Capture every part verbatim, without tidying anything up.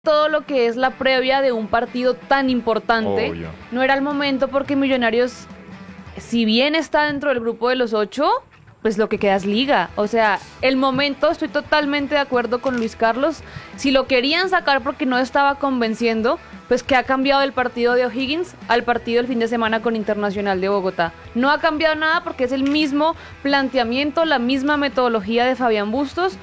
todo lo que es la previa de un partido tan importante. Obvio. No era el momento porque Millonarios, si bien está dentro del grupo de los ocho, pues lo que queda es liga. O sea, el momento, estoy totalmente de acuerdo con Luis Carlos. Si lo querían sacar porque no estaba convenciendo, pues que ha cambiado el partido de O'Higgins al partido del fin de semana con Internacional de Bogotá. No ha cambiado nada porque es el mismo planteamiento, la misma metodología de Fabián Bustos.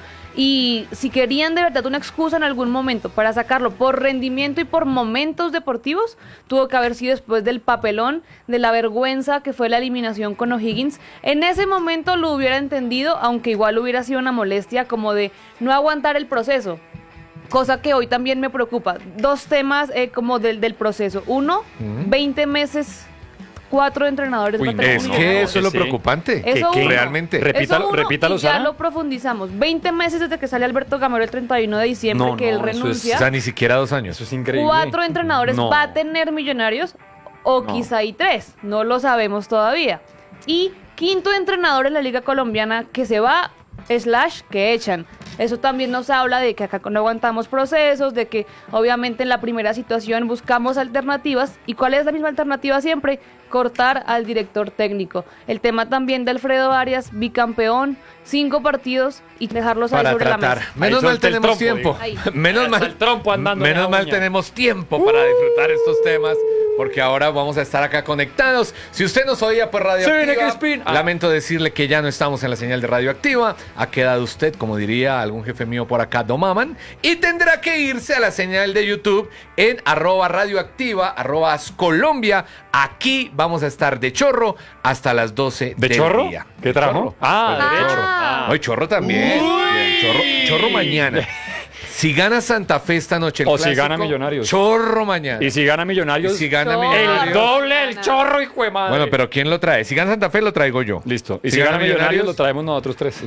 Y si querían de verdad una excusa en algún momento para sacarlo por rendimiento y por momentos deportivos, tuvo que haber sido después del papelón, de la vergüenza que fue la eliminación con O'Higgins. En ese momento lo hubiera entendido, aunque igual hubiera sido una molestia como de no aguantar el proceso. Cosa que hoy también me preocupa. Dos temas eh, como del, del proceso. Uno, uh-huh. veinte meses... Cuatro entrenadores. Uy, es que eso es lo sí. preocupante. Eso que, uno. Realmente. Repítalo, eso uno, repítalo, y ya Sara. lo profundizamos. veinte meses desde que sale Alberto Gamero el treinta y uno de diciembre, No, que no, él eso renuncia. O sea, ni siquiera dos años. Eso es increíble. Cuatro entrenadores No. va a tener Millonarios, o No. quizá y tres. No lo sabemos todavía. Y quinto entrenador en la Liga Colombiana que se va, slash, que echan. Eso también nos habla de que acá no aguantamos procesos, de que obviamente en la primera situación buscamos alternativas. ¿Y cuál es la misma alternativa siempre? Cortar al director técnico. El tema también de Alfredo Arias, bicampeón, cinco partidos y dejarlos ahí Para sobre tratar. la mesa. Menos Ahí mal suelta el tenemos trompo, tiempo. Ahí. Menos Hasta mal, el trompo andando en menos la mal uña. tenemos tiempo para disfrutar estos temas, porque ahora vamos a estar acá conectados. Si usted nos oía por Se viene Radioactiva, Crispín. Ah. lamento decirle que ya no estamos en la señal de Radioactiva. Ha quedado usted, como diría algún jefe mío por acá, domaman, y tendrá que irse a la señal de YouTube en arroba radioactiva, arroba Colombia. Aquí vamos a estar de chorro hasta las doce ¿De del chorro? día. ¿Qué trajo? Chorro. Ah, Pues de derecho. chorro. Ah. No, y chorro también. Uy. Chorro, chorro mañana. Si gana Santa Fe esta noche el O si clásico, gana Millonarios. Chorro mañana. Y si gana Y Millonarios, si gana Chorro. el Millonarios. doble, el chorro, hijo de madre. Bueno, pero ¿quién lo trae? Si gana Santa Fe, lo traigo yo. Listo. Y si, gana Millonarios, lo traemos nosotros tres.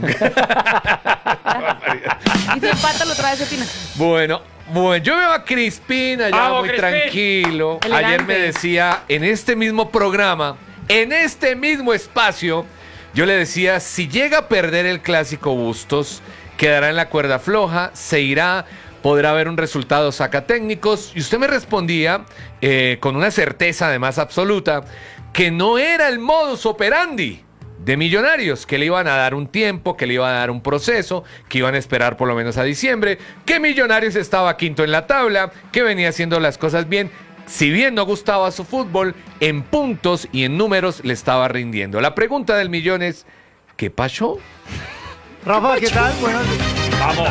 Y si empata lo trae Cetina. Bueno, bueno, yo veo a Crispín allá Vamos, muy Crispín. tranquilo. Elegante. Ayer me decía, en este mismo programa, en este mismo espacio, yo le decía, si llega a perder el clásico Bustos, quedará en la cuerda floja, se irá, podrá haber un resultado saca técnicos. Y usted me respondía, eh, con una certeza además absoluta, que no era el modus operandi de Millonarios, que le iban a dar un tiempo, que le iban a dar un proceso, que iban a esperar por lo menos a diciembre, que Millonarios estaba quinto en la tabla, que venía haciendo las cosas bien. Si bien no gustaba su fútbol, en puntos y en números le estaba rindiendo. La pregunta del millón es, ¿qué pasó? Rafa, ¿qué tal? Buenos Vamos.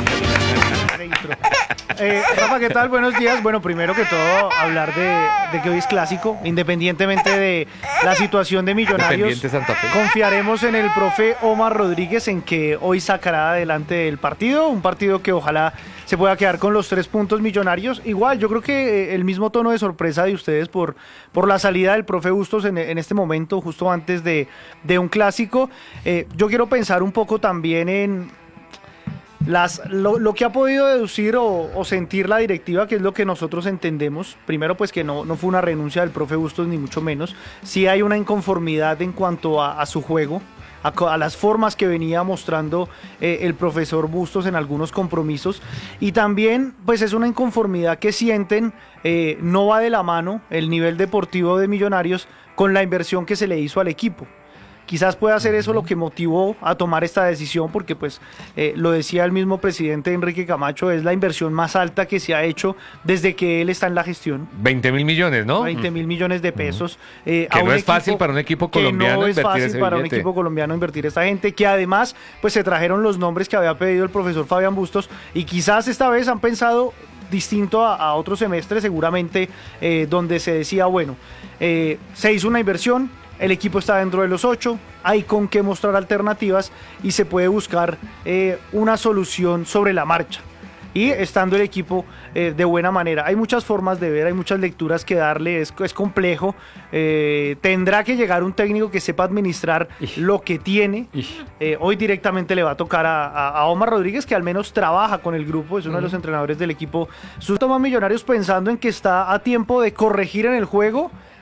eh, Rafa, ¿qué tal? Buenos días. Bueno, primero que todo, hablar de, de que hoy es clásico, independientemente de la situación de Millonarios. Independiente Santa Fe. Confiaremos en el profe Omar Rodríguez en que hoy sacará adelante el partido, un partido que ojalá se pueda quedar con los tres puntos Millonarios. Igual, yo creo que eh, el mismo tono de sorpresa de ustedes por, por la salida del profe Bustos en, en este momento, justo antes de, de un clásico. Eh, yo quiero pensar un poco también en las, lo, lo que ha podido deducir o, o sentir la directiva, que es lo que nosotros entendemos. Primero, pues que no, no fue una renuncia del profe Bustos, ni mucho menos. Sí hay una inconformidad en cuanto a, a su juego, a, a las formas que venía mostrando eh, el profesor Bustos en algunos compromisos. Y también, pues es una inconformidad que sienten, eh, no va de la mano el nivel deportivo de Millonarios con la inversión que se le hizo al equipo. Quizás pueda ser eso lo que motivó a tomar esta decisión, porque pues eh, lo decía el mismo presidente Enrique Camacho, es la inversión más alta que se ha hecho desde que él está en la gestión. veinte mil millones, ¿no? veinte mil millones de pesos. eh, Que a no un es fácil para un equipo colombiano que no es invertir fácil ese para un billete. equipo colombiano invertir esta gente, que además pues se trajeron los nombres que había pedido el profesor Fabián Bustos, y quizás esta vez han pensado distinto a, a otro semestre seguramente, eh, donde se decía, bueno, eh, se hizo una inversión, el equipo está dentro de los ocho, hay con qué mostrar alternativas y se puede buscar eh, una solución sobre la marcha. Y estando el equipo eh, de buena manera. Hay muchas formas de ver, hay muchas lecturas que darle, es, es complejo. Eh, tendrá que llegar un técnico que sepa administrar Ish. lo que tiene. Ish. Eh, hoy directamente le va a tocar a, a, a Omar Rodríguez, que al menos trabaja con el grupo, es uno de los entrenadores del equipo. Sus tomas Millonarios pensando en que está a tiempo de corregir en el juego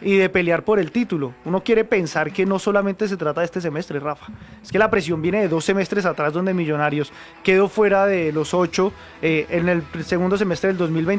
y de pelear por el título. Uno quiere pensar que no solamente se trata de este semestre, Rafa. Es que la presión viene de dos semestres atrás donde Millonarios quedó fuera de los ocho eh, en el segundo semestre del dos mil